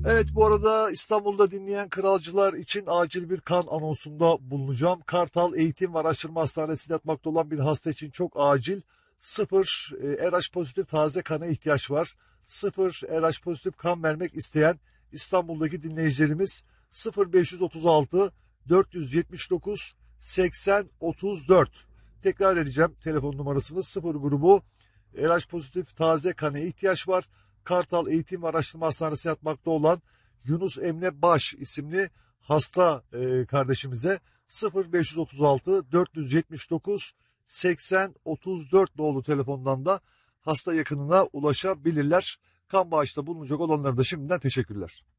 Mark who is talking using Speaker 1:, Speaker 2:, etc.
Speaker 1: Evet, bu arada İstanbul'da dinleyen kralcılar için acil bir kan anonsunda bulunacağım. Kartal Eğitim ve Araştırma Hastanesi'nde yatmakta olan bir hasta için çok acil. Sıfır RH pozitif taze kana ihtiyaç var. Sıfır RH pozitif kan vermek isteyen İstanbul'daki dinleyicilerimiz 0536 479 80 34. Tekrar edeceğim telefon numarasını. Sıfır grubu RH pozitif taze kana ihtiyaç var. Kartal Eğitim ve Araştırma Hastanesi'ne yatmakta olan Yunus Emre Baş isimli hasta kardeşimize 0536 479 80 34 nolu telefondan da hasta yakınına ulaşabilirler. Kan bağışta bulunacak olanlara da şimdiden teşekkürler.